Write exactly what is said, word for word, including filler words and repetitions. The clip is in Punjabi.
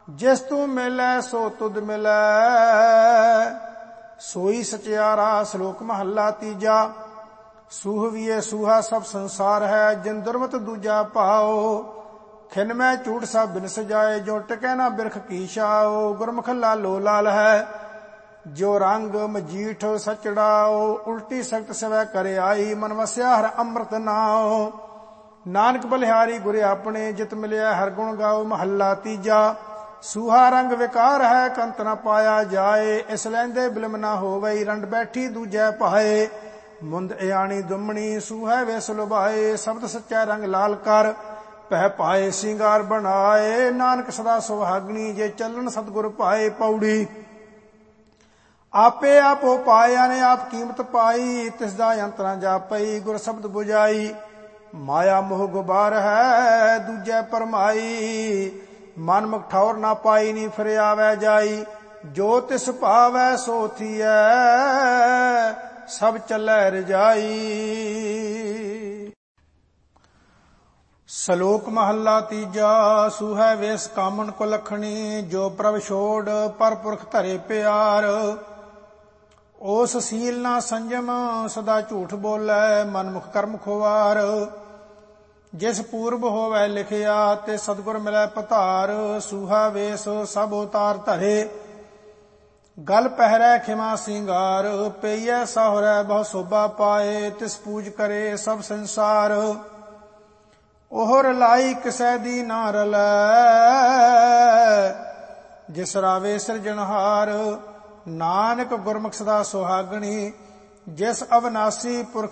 ਜਿਸ ਤੂੰ ਮਿਲੈ ਸੋ ਤੁਧ ਮਿਲੈ। ਸੋਈ ਸਚਿਆਰਾ। ਸ਼ਲੋਕ ਮਹੱਲਾ ਤੀਜਾ। ਸੂਹਵੀਏ ਸੂਹਾ ਸਭ ਸੰਸਾਰ ਹੈ, ਜਿਨ ਦੁਰਮਤ ਦੂਜਾ ਭਾਓ। ਖਿਨ ਮੈਂ ਝੂਠ ਸਭ ਬਿਨ ਸਜਾਏ, ਜੋ ਟਿਕੈ ਨਾ ਬਿਰਖ ਕੀ ਛਾਓ। ਗੁਰਮੁਖ ਲਾਲੋ ਲਾਲ ਹੈ, ਜੋ ਰੰਗ ਮਜੀਠ ਸਚੜਾਓ। ਉਲਟੀ ਸਖਤ ਸਵੈ ਕਰਿ ਆਈ, ਮਨ ਵਸਿਆ ਹਰ ਅੰਮ੍ਰਿਤ ਨਾਉ। ਨਾਨਕ ਬਲਿਹਾਰੀ ਗੁਰ ਆਪਣੇ, ਜਿਤ ਮਿਲਿਆ ਹਰ ਗੁਣ ਗਾਓ। ਮਹੱਲਾ ਤੀਜਾ। ਸੂਹਾ ਰੰਗ ਵਿਕਾਰ ਹੈ, ਕੰਤ ਨਾ ਪਾਇਆ ਜਾਏ। ਇਸ ਲੈਂਦੇ ਬਿਲਮ ਨਾ ਹੋਵਈ, ਰੰਡ ਬੈਠੀ ਦੂਜੈ ਭਾਏ। ਮੁੰਦ ਇਆਣੀ ਦੁਮਣੀ ਸੂਹੈ ਵਿਸ ਲੁਭਾਏ। ਸ਼ਬਦ ਸੱਚਾ ਰੰਗ ਲਾਲ ਕਰ, ਪਹਿ ਪਾਏ ਸਿੰਗਾਰ ਬਣਾਏ। ਨਾਨਕ ਸਦਾ ਸੁਹਾਗਣੀ, ਜੇ ਚੱਲਣ ਸਤਿਗੁਰ ਪਾਏ। ਪੌੜੀ। ਆਪੇ ਆਪੋ ਪਾਇਆ ਨੇ ਆਪ ਕੀਮਤ ਪਾਈ, ਤਿਸ ਦਾ ਅੰਤ ਨਾ ਜਾਪਈ ਗੁਰ ਸ਼ਬਦ ਬੁਝਾਈ। ਮਾਇਆ ਮੋਹ ਗੁਬਾਰ ਹੈ, ਦੂਜੈ ਪਰਮਾਈ। ਮਨ ਮੁਖ ਠੌਰ ਨਾ ਪਾਈ, ਨੀ ਫਿਰ ਆਵੈ ਜਾਈ। ਜੋ ਤਿਸ ਭਾਵੈ ਸੋ ਥੀਐ, ਸਭ ਚੱਲੈ ਰਜਾਈ। ਸ਼ਲੋਕ ਮਹੱਲਾ ਤੀਜਾ। ਸੂਹੈ ਵੇਸ ਕਾਮਣ ਕੋ ਲਖਣੀ, ਜੋ ਪ੍ਰਭ ਛੋੜ ਪਰ ਪੁਰਖ ਧਰੇ ਪਿਆਰ। ਉਸ ਸੀਲ ਨਾ ਸੰਜਮ, ਸਦਾ ਝੂਠ ਬੋਲੈ, ਮਨ ਮੁਖ ਕਰਮ ਖੁਆਰ। ਜਿਸ ਪੂਰਬ ਹੋਵੈ ਲਿਖਿਆ, ਤੇ ਸਤਿਗੁਰ ਮਿਲੈ ਪਧਾਰ। ਸੂਹਾ ਵੇਸ ਸਭ ਉਤਾਰ ਧਰੇ, ਗਲ ਪਹਿਰੈ ਖਿਮਾ ਸਿੰਗਾਰ। ਪਈਐ ਸਹੁਰੈ ਬਹੁ ਸੋਭਾ ਪਾਏ, ਤਿਸ ਪੂਜ ਕਰੇ ਸਭ ਸੰਸਾਰ। ਉਹ ਰਲਾਈ ਕਿਸੈ ਦੀ ਨਾ ਰਲੈ, ਜਿਸ ਰਾਵੇ ਸਿਰਜਣਹਾਰ। ਨਾਨਕ ਗੁਰਮੁਖ ਸਦਾ ਸੁਹਾਗਣੀ, ਜਿਸ ਅਵਨਾਸੀ ਪੁਰਖ